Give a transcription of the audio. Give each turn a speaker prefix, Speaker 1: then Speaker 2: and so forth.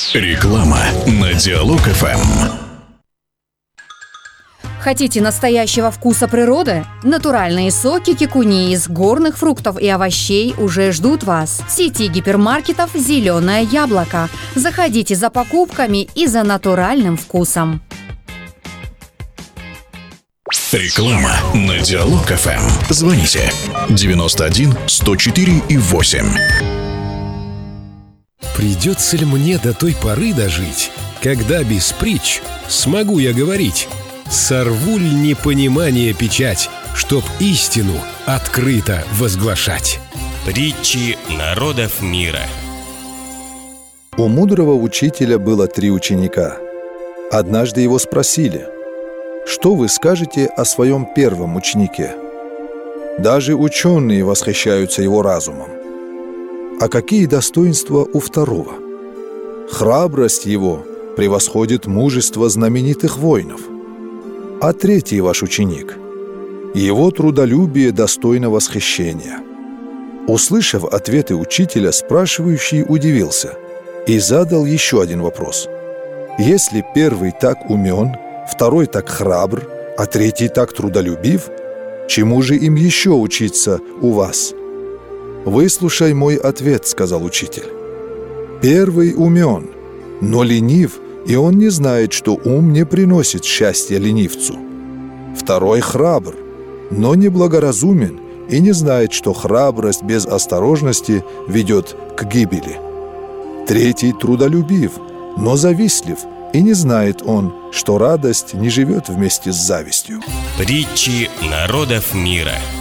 Speaker 1: Реклама на Диалог ФМ.
Speaker 2: Хотите настоящего вкуса природы? Натуральные соки кикуни из горных фруктов и овощей уже ждут вас. В сети гипермаркетов «Зеленое яблоко». Заходите за покупками и за натуральным вкусом.
Speaker 1: Реклама на Диалог ФМ. Звоните 91 104 и 8.
Speaker 3: Придется ли мне до той поры дожить, когда без притч смогу я говорить? Сорву ли непонимание печать, чтоб истину открыто возглашать?
Speaker 4: Притчи народов мира.
Speaker 5: У мудрого учителя было 3 ученика. Однажды его спросили: «Что вы скажете о своем первом ученике?» Даже ученые восхищаются его разумом. А какие достоинства у второго? Храбрость его превосходит мужество знаменитых воинов. А третий ваш ученик? Его трудолюбие достойно восхищения. Услышав ответы учителя, спрашивающий удивился и задал еще один вопрос. Если первый так умен, второй так храбр, а третий так трудолюбив, чему же им еще учиться у вас? «Выслушай мой ответ», — сказал учитель. «Первый умен, но ленив, и он не знает, что ум не приносит счастья ленивцу. Второй храбр, но неблагоразумен и не знает, что храбрость без осторожности ведет к гибели. Третий трудолюбив, но завистлив, и не знает он, что радость не живет вместе с завистью».
Speaker 4: Притчи народов мира.